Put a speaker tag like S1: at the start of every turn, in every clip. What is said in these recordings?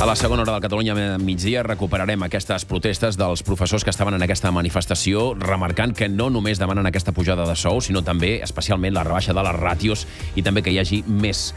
S1: A la segona hora del Catalunya migdia recuperarem aquestes protestes dels professors que estaven en aquesta manifestació, remarcant que no només demanen aquesta pujada de sou, sinó també, especialment, la rebaixa de les ràtios i també que hi hagi més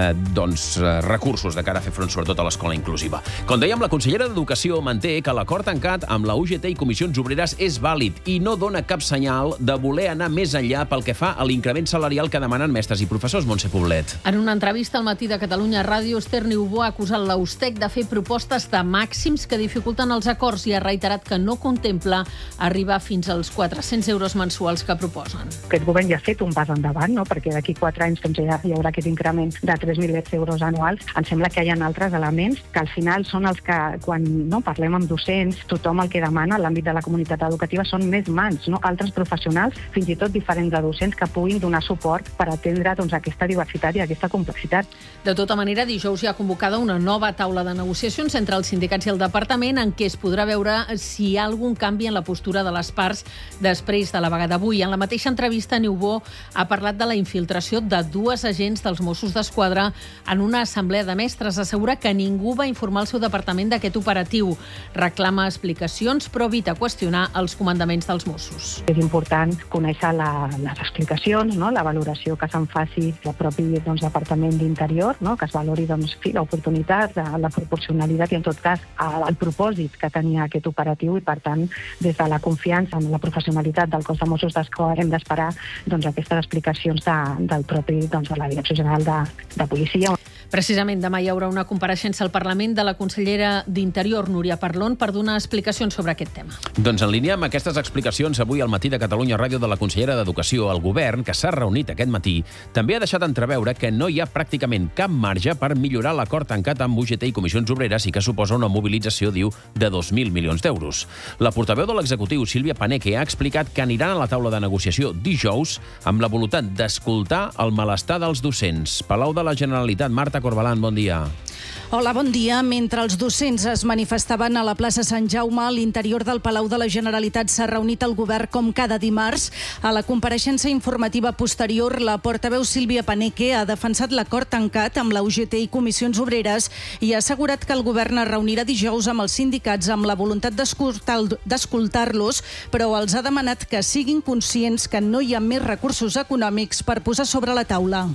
S1: recursos de cara a fer front sobretot a l'escola inclusiva. Com dèiem, la consellera d'Educació manté que l'acord tancat amb la UGT i Comissions Obreres és vàlid i no dona cap senyal de voler anar més enllà pel que fa a l'increment salarial que demanen mestres i professors. Montse Poblet.
S2: En una entrevista al Matí de Catalunya Ràdio, Esther Niubó ha acusat l'Austec de fer propostes de màxims que dificulten els acords i ha reiterat que no contempla arribar fins als 400 euros mensuals que proposen.
S3: Aquest govern ja ha fet un pas endavant, no? Perquè d'aquí 4 anys ja hi haurà aquest increment de 3.000 euros anuals. Em sembla que hi ha altres elements que al final són els que, quan parlem amb docents, tothom el que demana en l'àmbit de la comunitat educativa són més mans, altres professionals, fins i tot diferents de docents, que puguin donar suport per atendre aquesta diversitat i aquesta complexitat.
S2: De tota manera, dijous hi ha convocada una nova taula de negociacions entre els sindicats i el departament en què es podrà veure si hi ha algun canvi en la postura de les parts després de la vaga d'avui. En la mateixa entrevista, Niubó ha parlat de la infiltració de 2 agents dels Mossos d'Esquadra en una assemblea de mestres. Assegura que ningú va informar el seu departament d'aquest operatiu. Reclama explicacions, però evita qüestionar els comandaments dels Mossos.
S3: És important conèixer les explicacions, la valoració que se'n faci el propi Departament d'Interior, que es valori l'oportunitat, la proporcionalitat i, en tot cas, el propòsit que tenia aquest operatiu i, per tant, des de la confiança en la professionalitat del cos de Mossos d'Esquadra hem d'esperar aquestes explicacions del propi de la Direcció General de Policia.
S2: Precisament demà hi haurà una compareixença al Parlament de la consellera d'Interior, Núria Parlon, per donar explicacions sobre aquest tema.
S1: Doncs en línia amb aquestes explicacions, avui al Matí de Catalunya Ràdio de la consellera d'Educació, el govern, que s'ha reunit aquest matí, també ha deixat entreveure que no hi ha pràcticament cap marge per millorar l'acord tancat amb UGT i Comissions Obreres i que suposa una mobilització, diu, de 2.000 milions d'euros. La portaveu de l'executiu, Sílvia Paneque, ha explicat que aniran a la taula de negociació dijous amb la voluntat d'escoltar el malestar dels docents. Palau de la Generalitat, Marta Corbalán, bon dia.
S4: Hola, bon dia. Mentre els docents es manifestaven a la plaça Sant Jaume, a l'interior del Palau de la Generalitat s'ha reunit el govern com cada dimarts. A la compareixença informativa posterior, la portaveu Sílvia Paneque ha defensat l'acord tancat amb la UGT i Comissions Obreres i ha assegurat que el govern es reunirà dijous amb els sindicats amb la voluntat d'escoltar-los, però els ha demanat que siguin conscients que no hi ha més recursos econòmics per posar sobre la taula.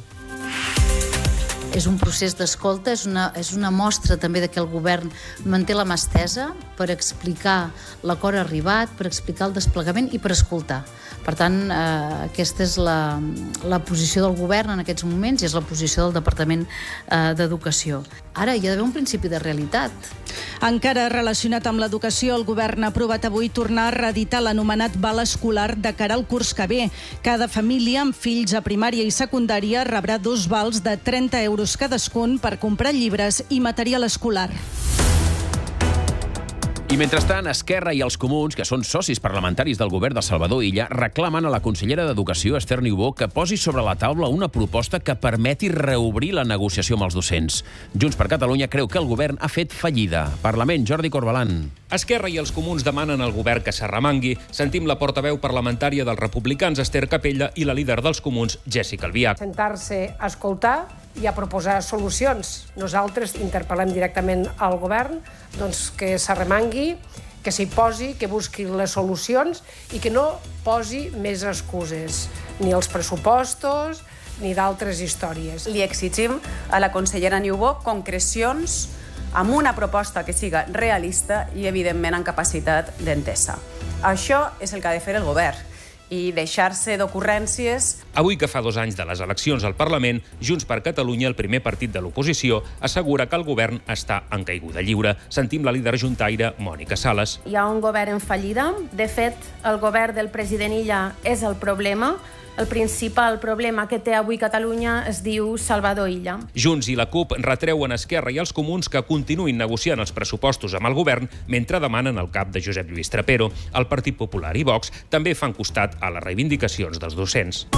S5: És un procés d'escolta, és una mostra també de que el govern manté la mà estesa per explicar l'acord arribat, per explicar el desplegament i per escoltar. Per tant, aquesta és la posició del govern en aquests moments i és la posició del Departament d'Educació. Ara hi ha d'haver un principi de realitat.
S4: Encara relacionat amb l'educació, el govern ha aprovat avui tornar a reeditar l'anomenat val escolar de cara al curs que ve. Cada família amb fills a primària i secundària rebrà 2 vals de 30 euros cadascun per comprar llibres i material escolar.
S1: I mentrestant, Esquerra i els Comuns, que són socis parlamentaris del govern de Salvador Illa, reclamen a la consellera d'Educació, Esther Niubó, que posi sobre la taula una proposta que permeti reobrir la negociació amb els docents. Junts per Catalunya creu que el govern ha fet fallida. Parlament, Jordi Corbalán.
S6: Esquerra i els Comuns demanen al govern que s'arremangui. Sentim la portaveu parlamentària dels republicans, Esther Capella, i la líder dels Comuns, Jéssica Albiach.
S7: Sentar-se a escoltar i a proposar solucions. Nosaltres interpel·lem directament al govern que s'arremangui, que s'hi posi, que busqui les solucions i que no posi més excuses, ni els pressupostos ni d'altres històries.
S8: Li exigim a la consellera Niubó concrecions amb una proposta que siga realista i, evidentment, amb capacitat d'entesa. Això és el que ha de fer el govern i deixar-se d'ocurrències.
S6: Avui, que fa 2 anys de les eleccions al Parlament, Junts per Catalunya, el primer partit de l'oposició, assegura que el govern està en caiguda lliure. Sentim la líder juntaire, Mònica Sales.
S9: Hi ha un govern en fallida. De fet, el govern del president Illa és el problema. El principal problema que té avui Catalunya es diu Salvador Illa.
S6: Junts i la CUP retreuen a Esquerra i als Comuns que continuïn negociant els pressupostos amb el govern mentre demanen el cap de Josep Lluís Trapero. El Partit Popular i Vox també fan costat a les reivindicacions dels docents.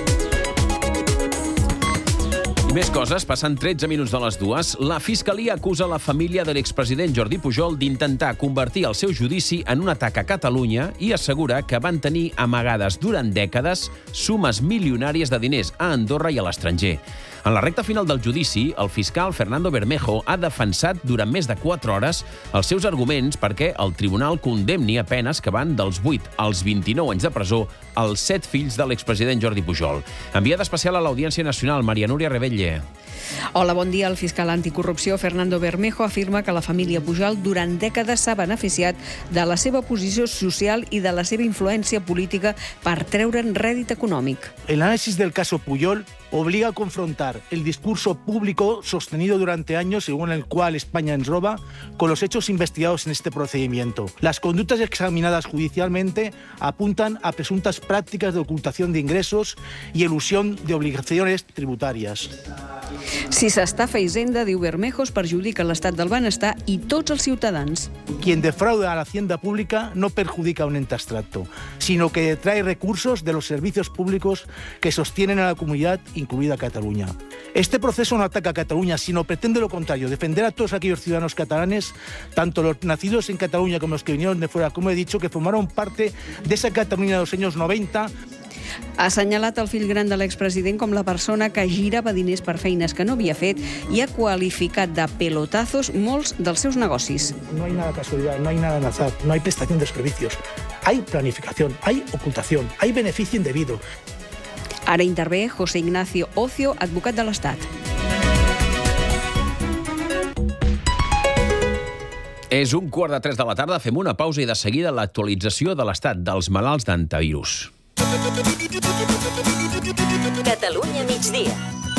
S1: Més coses, passant 13 minuts de les 2, la Fiscalia acusa la família de l'expresident Jordi Pujol d'intentar convertir el seu judici en un atac a Catalunya i assegura que van tenir amagades durant dècades sumes milionàries de diners a Andorra i a l'estranger. En la recta final del judici, el fiscal Fernando Bermejo ha defensat durant més de 4 hores els seus arguments perquè el tribunal condemni a penes que van dels 8 als 29 anys de presó als 7 fills de l'expresident Jordi Pujol. Enviada especial a l'Audiència Nacional, Maria Núria Rebetlle.
S10: Hola, bon dia. El fiscal anticorrupció Fernando Bermejo afirma que la família Pujol durant dècades s'ha beneficiat de la seva posició social i de la seva influència política per treure'n rèdit econòmic.
S11: El análisis del caso Pujol obliga a confrontar el discurso público sostenido durante años, según el cual España nos roba, con los hechos investigados en este procedimiento. Las conductas examinadas judicialmente apuntan a presuntas prácticas de ocultación de ingresos y elusión de obligaciones tributarias.
S10: Si s'estafa Hisenda, diu Bermejo, es perjudica l'estat del benestar i tots els ciutadans.
S11: Quien defrauda a la hacienda pública no perjudica a un ente abstracto, sino que detrae recursos de los servicios públicos que sostienen a la comunidad, incluida Cataluña. Este proceso no ataca a Cataluña, sino pretende lo contrario, defender a todos aquellos ciudadanos catalanes, tanto los nacidos en Cataluña como los que vinieron de fuera, como he dicho, que formaron parte de esa Cataluña de los años 90.
S10: Ha assenyalat el fill gran de l'expresident com la persona que girava diners per feines que no havia fet i ha qualificat de pelotazos molts dels seus negocis.
S11: No hay nada casualidad, no hay nada en azar, no hay prestación de servicios. Hay planificación, hay ocultación, hay beneficio indebido.
S10: Ara intervé José Ignacio Ocio, advocat de l'Estat.
S1: És 2:45 de la tarda, fem una pausa i de seguida l'actualització de l'estat dels malalts d'antivirus.
S12: Catalunya migdia.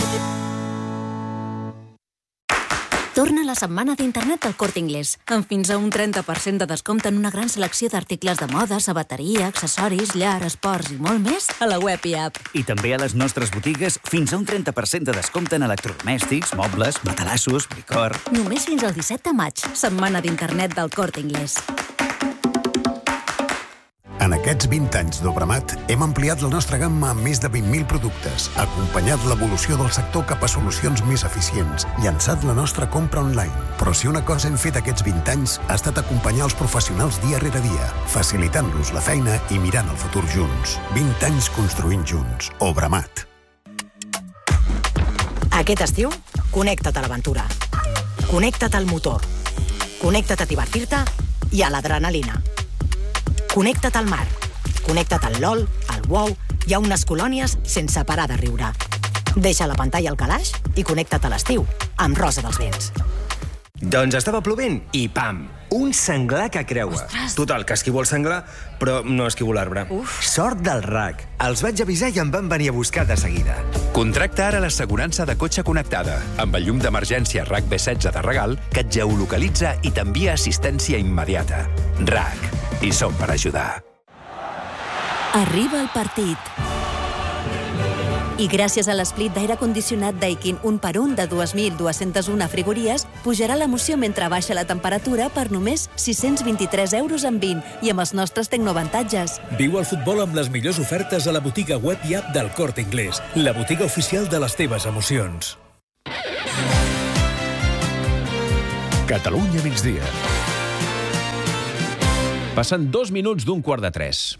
S12: Torna la setmana d'internet del Corte Inglés, amb fins a un 30% de descompte en una gran selecció d'articles de moda, sabateria, accessoris, llar, esports i molt més a la web i app.
S13: I també a les nostres botigues fins a un 30% de descompte en electrodomèstics, mobles, matalassos, licor...
S12: Només fins al 17 de maig, setmana d'internet del Corte Inglés.
S14: En aquests 20 anys d'Obramat hem ampliat la nostra gamma amb més de 20.000 productes, acompanyat l'evolució del sector cap a solucions més eficients, llançat la nostra compra online. Però si una cosa hem fet aquests 20 anys ha estat acompanyar els professionals dia rere dia, facilitant-los la feina i mirant el futur junts. 20 anys construint junts. Obramat.
S15: Aquest estiu, connecta't a l'aventura. Connecta't al motor. Connecta't a divertir-te i a l'adrenalina. Connecta't al mar, connecta't al LOL, al WoW i a unes colònies sense parar de riure. Deixa la pantalla al calaix i connecta't a l'estiu amb Rosa dels Vents.
S16: Doncs estava plovent i pam! Un senglar que creua. Total, que esquivo el senglar, però no esquivo l'arbre. Sort del RAC. Els vaig avisar i em van venir a buscar de seguida.
S17: Contracta ara l'assegurança de cotxe connectada, amb el llum d'emergència RAC B16 de regal, que et geolocalitza i t'envia assistència immediata. RAC. I som per ajudar.
S12: Arriba el partit. I gràcies a l'esplit d'aire condicionat Daikin 1x1 de 2.201 frigories, pujarà l'emoció mentre baixa la temperatura per només 623 euros en 20 i amb els nostres tecnoavantatges.
S18: Viu el futbol amb les millors ofertes a la botiga web i app del Corte Inglés, la botiga oficial de les teves emocions.
S17: Catalunya migdia.
S1: Passen 2 minuts d'2:45.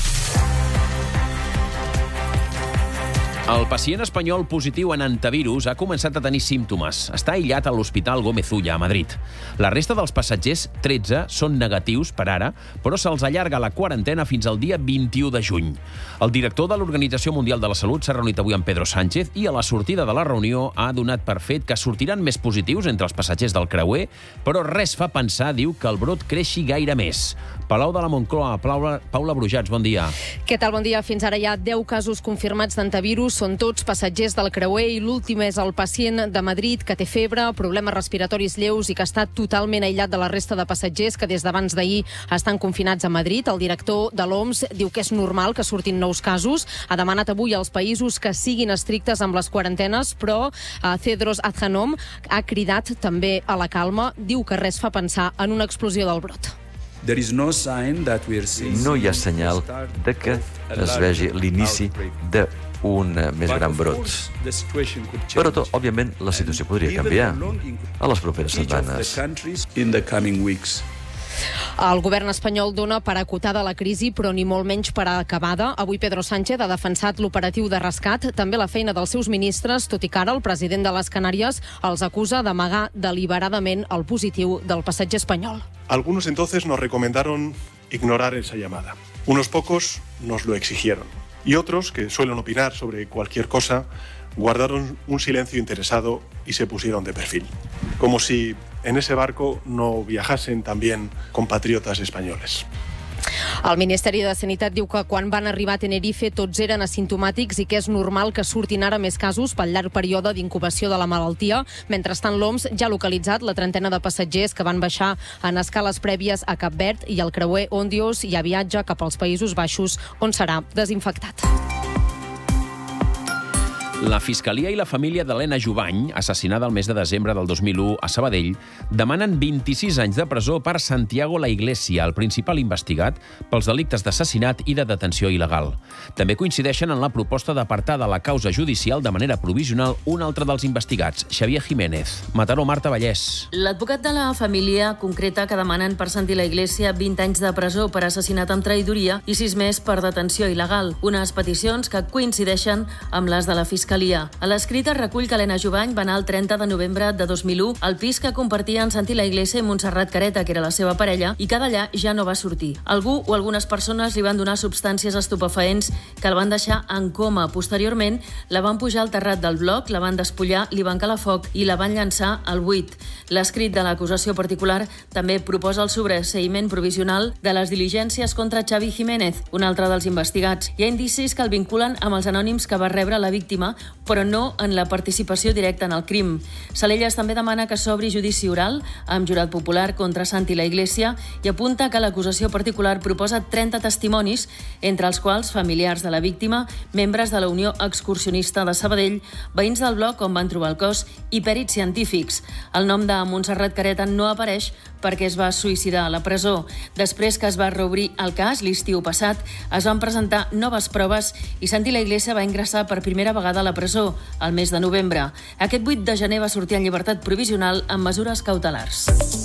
S1: El pacient espanyol positiu en antivirus ha començat a tenir símptomes. Està aïllat a l'Hospital Gómez Ulla, a Madrid. La resta dels passatgers, 13, són negatius per ara, però se'ls allarga la quarantena fins al dia 21 de juny. El director de l'Organització Mundial de la Salut s'ha reunit avui amb Pedro Sánchez i a la sortida de la reunió ha donat per fet que sortiran més positius entre els passatgers del creuer, però res fa pensar, diu, que el brot creixi gaire més. Palau de la Moncloa, Paula Brujats, bon dia.
S19: Què tal, bon dia? Fins ara hi ha 10 casos confirmats d'antivirus, són tots passatgers del creuer i l'últim és el pacient de Madrid que té febre, problemes respiratoris lleus i que està totalment aïllat de la resta de passatgers que des d'abans d'ahir estan confinats a Madrid. El director de l'OMS diu que és normal que surtin nous casos. Ha demanat avui als països que siguin estrictes amb les quarantenes, però Tedros Adhanom ha cridat també a la calma. Diu que res fa pensar en una explosió del brot.
S20: No hi ha senyal de que es vegi l'inici d'un més gran brot. Però, òbviament, la situació podria canviar a les properes setmanes.
S19: El govern espanyol dona per acotada la crisi, però ni molt menys per acabada. Avui Pedro Sánchez ha defensat l'operatiu de rescat, també la feina dels seus ministres, tot i que ara el president de les Canàries els acusa d'amagar deliberadament el positiu del passatger espanyol.
S21: Algunos entonces nos recomendaron ignorar esa llamada. Unos pocos nos lo exigieron. Y otros, que suelen opinar sobre cualquier cosa, guardaron un silencio interesado y se pusieron de perfil. Como si en ese barco no viajasen también compatriotas españoles.
S19: El Ministeri de Sanitat diu que quan van arribar a Tenerife tots eren asimptomàtics i que és normal que surtin ara més casos pel llarg període d'incubació de la malaltia. Mentrestant, l'OMS ja ha localitzat la trentena de passatgers que van baixar en escales prèvies a Cap Verd i el creuer Ondios ja viatja cap als Països Baixos, on serà desinfectat.
S1: La Fiscalia i la família d'Helena Jubany, assassinada el mes de desembre del 2001 a Sabadell, demanen 26 anys de presó per Santiago La Iglesia, el principal investigat pels delictes d'assassinat i de detenció il·legal. També coincideixen en la proposta d'apartar de la causa judicial de manera provisional un altre dels investigats, Xavier Jiménez. Mataró, Marta Vallès.
S22: L'advocat de la família concreta que demanen per Santi La Iglesia 20 anys de presó per assassinat amb traïdoria i 6 més per detenció il·legal. Unes peticions que coincideixen amb les de la Fiscalia. A l'escrit es recull que Helena Jubany va anar el 30 de novembre de 2001 al pis que compartien Santi La Iglesia i Montserrat Careta, que era la seva parella, i que d'allà ja no va sortir. Algú o algunes persones li van donar substàncies estupefaents que el van deixar en coma. Posteriorment, la van pujar al terrat del bloc, la van despullar, li van calar foc i la van llançar al buit. L'escrit de l'acusació particular també proposa el sobreseïment provisional de les diligències contra Xavi Jiménez, un altre dels investigats. Hi ha indicis que el vinculen amb els anònims que va rebre la víctima, però no en la participació directa en el crim. Salelles també demana que s'obri judici oral amb jurat popular contra Santi La Iglesia i apunta que l'acusació particular proposa 30 testimonis, entre els quals familiars de la víctima, membres de la Unió Excursionista de Sabadell, veïns del bloc on van trobar el cos i pèrits científics. El nom de Montserrat Careta no apareix perquè es va suïcidar a la presó. Després que es va reobrir el cas, l'estiu passat, es van presentar noves proves i Santi La Iglesia va ingressar per primera vegada a la presó, al mes de novembre. Aquest 8 de gener va sortir en llibertat provisional amb mesures cautelars.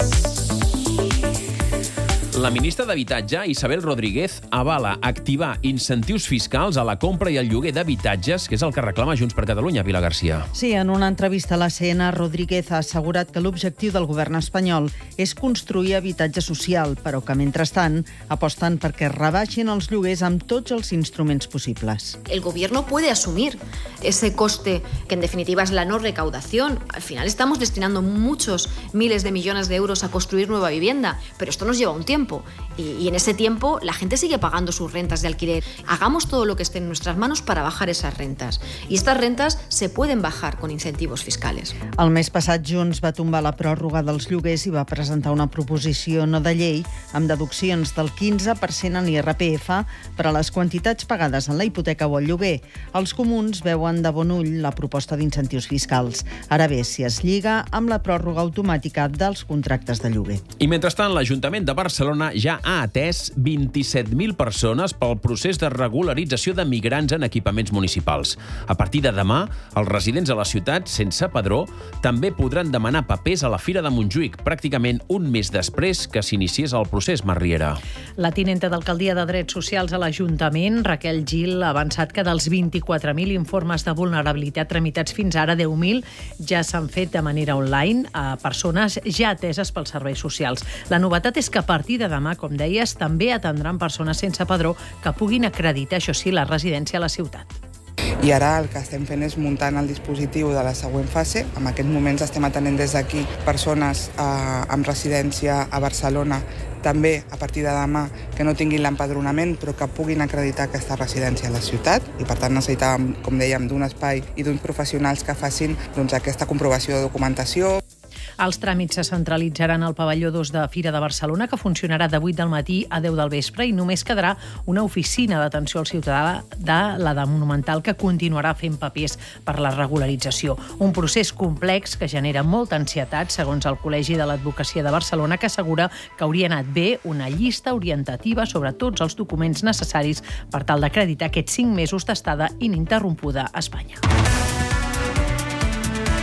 S1: La ministra d'Habitatge, Isabel Rodríguez, avala activar incentius fiscals a la compra i al lloguer d'habitatges, que és el que reclama Junts per Catalunya, Pilar García.
S23: Sí, en una entrevista a l'ACN, Rodríguez ha assegurat que l'objectiu del govern espanyol és construir habitatge social, però que, mentrestant, aposten perquè rebaixin els lloguers amb tots els instruments possibles.
S24: El gobierno puede asumir ese coste, que en definitiva es la no recaudación. Al final estamos destinando muchos miles de millones de euros a construir nueva vivienda, pero esto nos lleva un tiempo. Y en ese tiempo la gente sigue pagando sus rentas de alquiler. Hagamos todo lo que esté en nuestras manos para bajar esas rentas. Y estas rentas se pueden bajar con incentivos fiscales.
S23: El mes passat, Junts va tombar la pròrroga dels lloguers i va presentar una proposició no de llei amb deduccions del 15% en l'IRPF per a les quantitats pagades en la hipoteca o el lloguer. Els comuns veuen de bon ull la proposta d'incentius fiscals. Ara bé, si es lliga amb la pròrroga automàtica dels contractes de lloguer.
S1: I mentrestant, l'Ajuntament de Barcelona ja ha atès 27.000 persones pel procés de regularització de migrants en equipaments municipals. A partir de demà, els residents a la ciutat sense padró també podran demanar papers a la Fira de Montjuïc, pràcticament un mes després que s'iniciés el procés, Marriera.
S2: La tinenta d'Alcaldia de Drets Socials a l'Ajuntament, Raquel Gil, ha avançat que dels 24.000 informes de vulnerabilitat tramitats fins ara, 10.000 ja s'han fet de manera online a persones ja ateses pels serveis socials. La novetat és que a partir de demà, com deies, també atendran persones sense padró que puguin acreditar, això sí, la residència a la ciutat.
S25: I ara el que estem fent és muntant el dispositiu de la següent fase. En aquests moments estem atenent des d'aquí persones amb residència a Barcelona, també a partir de demà, que no tinguin l'empadronament però que puguin acreditar aquesta residència a la ciutat, i per tant necessitàvem, com dèiem, d'un espai i d'uns professionals que facin aquesta comprovació de documentació.
S2: Els tràmits se centralitzaran al pavelló 2 de Fira de Barcelona, que funcionarà de 8 del matí a 10 del vespre, i només quedarà una oficina d'atenció al ciutadà de la de Monumental que continuarà fent papers per la regularització. Un procés complex que genera molta ansietat, segons el Col·legi de l'Advocacia de Barcelona, que assegura que hauria anat bé una llista orientativa sobre tots els documents necessaris per tal d'acreditar aquests 5 mesos d'estada ininterrompuda a Espanya.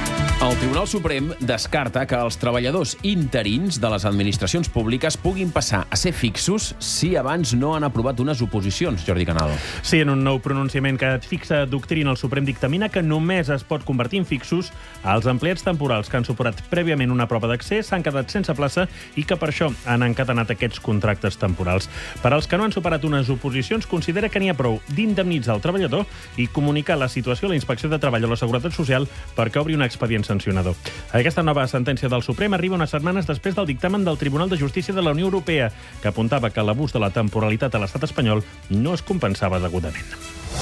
S1: El Tribunal Suprem descarta que els treballadors interins de les administracions públiques puguin passar a ser fixos si abans no han aprovat unes oposicions, Jordi Canal.
S3: Sí, en un nou pronunciament que fixa doctrina, el Suprem dictamina que només es pot convertir en fixos els empleats temporals que han superat prèviament una prova d'accés, s'han quedat sense plaça i que per això han encadenat aquests contractes temporals. Per als que no han superat unes oposicions, considera que n'hi ha prou d'indemnitzar el treballador i comunicar la situació a la Inspecció de Treball o la Seguretat Social perquè obri un expedient sancionador. Aquesta nova sentència del Suprem arriba unes setmanes després del dictamen del Tribunal de Justícia de la Unió Europea, que apuntava que l'abús de la temporalitat a l'estat espanyol no es compensava degudament.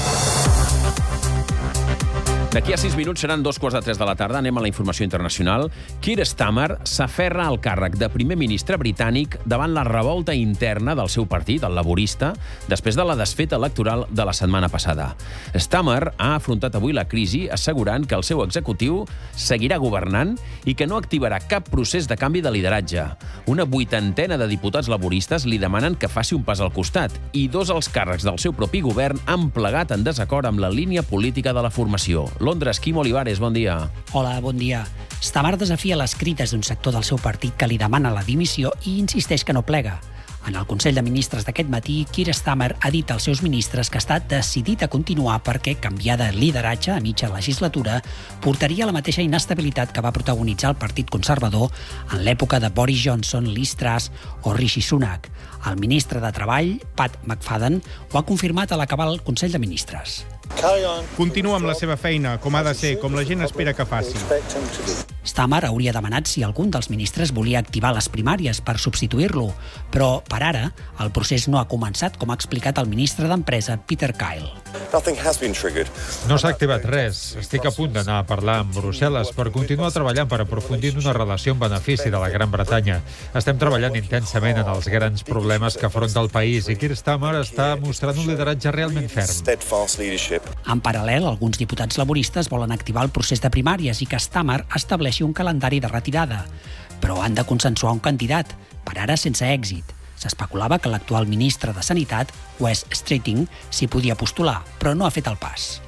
S1: D'aquí a 6 minuts seran 2:15 de la tarda. Anem a la informació internacional. Keir Starmer s'aferra al càrrec de primer ministre britànic davant la revolta interna del seu partit, el laborista, després de la desfeta electoral de la setmana passada. Starmer ha afrontat avui la crisi assegurant que el seu executiu seguirà governant i que no activarà cap procés de canvi de lideratge. Una 80ena de diputats laboristes li demanen que faci un pas al costat i 2 alts càrrecs del seu propi govern han plegat en desacord amb la línia política de la formació. Londres, Quim Olivares, bon dia.
S4: Hola, bon dia. Starmer desafia les crides d'un sector del seu partit que li demana la dimissió i insisteix que no plega. En el Consell de Ministres d'aquest matí, Keir Starmer ha dit als seus ministres que està decidit a continuar perquè canviar de lideratge a mitja legislatura portaria la mateixa inestabilitat que va protagonitzar el Partit Conservador en l'època de Boris Johnson, Liz Truss o Rishi Sunak. El ministre de Treball, Pat McFadden, ho ha confirmat a l'acabar el Consell de Ministres.
S5: Continua amb la seva feina, com ha de ser, com la gent espera que faci.
S4: Starmer hauria demanat si algun dels ministres volia activar les primàries per substituir-lo, però, per ara, el procés no ha començat, com ha explicat el ministre d'Empresa, Peter Kyle.
S7: No s'ha activat res. Estic a punt d'anar a parlar amb Brussel·les per continuar treballant per aprofundir en una relació en benefici de la Gran Bretanya. Estem treballant intensament en els grans problemes que afronta el país i Keir Starmer està mostrant un lideratge realment ferm.
S4: En paral·lel, alguns diputats laboristes volen activar el procés de primàries i que Starmer estableixi un calendari de retirada. Però han de consensuar un candidat, per ara sense èxit. S'especulava que l'actual ministre de Sanitat, Wes Streeting, s'hi podia postular, però no ha fet el pas.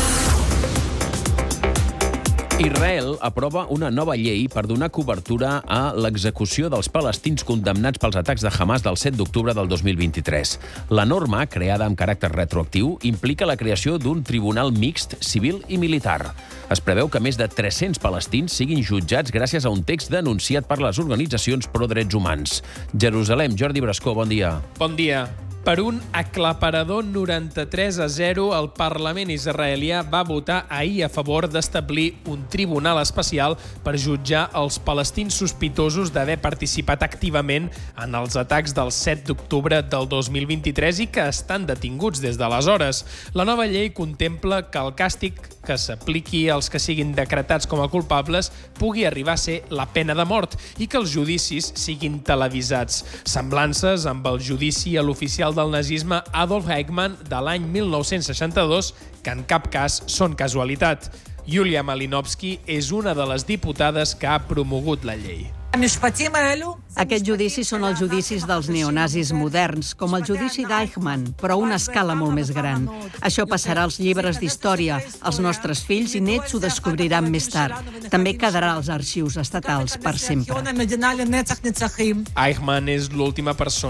S1: Israel aprova una nova llei per donar cobertura a l'execució dels palestins condemnats pels atacs de Hamas del 7 d'octubre del 2023. La norma, creada amb caràcter retroactiu, implica la creació d'un tribunal mixt civil i militar. Es preveu que més de 300 palestins siguin jutjats gràcies a un text denunciat per les organitzacions pro-drets humans. Jerusalem, Jordi Brascó, bon dia.
S8: Bon dia. Per un aclaparador 93-0, el Parlament israelià va votar ahir a favor d'establir un tribunal especial per jutjar els palestins sospitosos d'haver participat activament en els atacs del 7 d'octubre del 2023 i que estan detinguts des d'aleshores. La nova llei contempla que el càstig que s'apliqui als que siguin decretats com a culpables pugui arribar a ser la pena de mort i que els judicis siguin televisats. Semblances amb el judici a l'oficial del nazisme Adolf Eichmann de l'any 1962, que en cap cas són casualitat. Yulia Malinovsky és una de les diputades que ha promogut la llei.
S26: Aquests judicis són els judicis dels neonazis moderns, com el judici d'Eichmann, però a una escala molt més gran. Això passarà als llibres d'història. Els nostres fills i nets ho descobriran més tard. També quedarà als arxius estatals per sempre.
S8: Eichmann és l'última persona